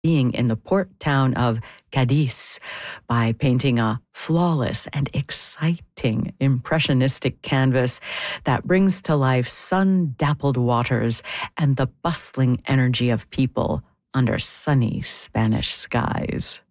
being in the port town of Cadiz by painting a flawless and exciting impressionistic canvas that brings to life sun-dappled waters and the bustling energy of people under sunny Spanish skies.